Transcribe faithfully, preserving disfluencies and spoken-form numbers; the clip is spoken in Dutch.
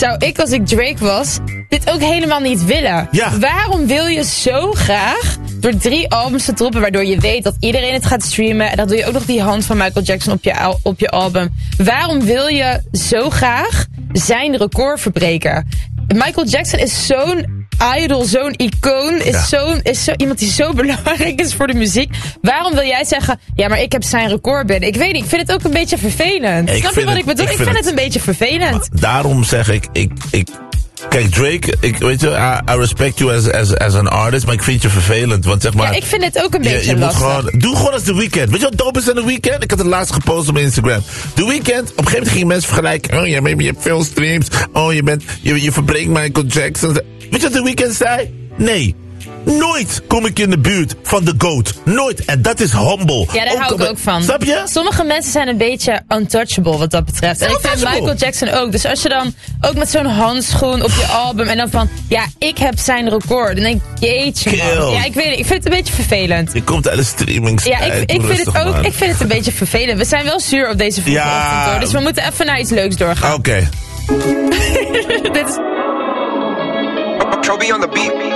zou ik als ik Drake was dit ook helemaal niet willen. Ja. Waarom wil je zo graag door drie albums te droppen, waardoor je weet dat iedereen het gaat streamen, en dan doe je ook nog die hand van Michael Jackson op je, al- op je album. Waarom wil je zo graag zijn record verbreken? Michael Jackson is zo'n idol, zo'n icoon, is, Ja. zo'n, is zo iemand die zo belangrijk is voor de muziek. Waarom wil jij zeggen, ja, maar ik heb zijn record binnen? Ik weet niet, ik vind het ook een beetje vervelend. Ik Snap je vind wat het- ik bedoel? ik Ik vind vind het het- een beetje vervelend. Daarom zeg ik, ik, ik kijk, Drake, ik, weet je, I, I respect you as, as, as an artist, maar ik vind je vervelend, want zeg maar... Ja, ik vind het ook een je, beetje je moet lastig. gewoon, doe gewoon als The Weeknd. Weet je wat dope is aan The Weeknd? Ik had het laatst gepost op mijn Instagram. The Weeknd, op een gegeven moment gingen mensen vergelijken, oh ja, maybe je hebt veel streams, oh je bent, je, je verbreekt Michael Jackson. Weet je wat The Weeknd zei? Nee. Nooit kom ik in de buurt van de GOAT. Nooit. En dat is humble. Ja, daar hou ik met- ook van. Snap je? Sommige mensen zijn een beetje untouchable wat dat betreft. En ik vind Untouchable. Michael Jackson ook. Dus als je dan ook met zo'n handschoen op je album en dan van, ja, ik heb zijn record. Dan denk ik, jeetje man. Kill. Ja, ik weet het. Ik vind het een beetje vervelend. Je komt uit de streaming. Ja, ik, ik, vind het ook, ik vind het een beetje vervelend. We zijn wel zuur op deze vroege Ja. ochtend, hoor. Dus we moeten even naar iets leuks doorgaan. Oké. Dit is... Trophy on the beat.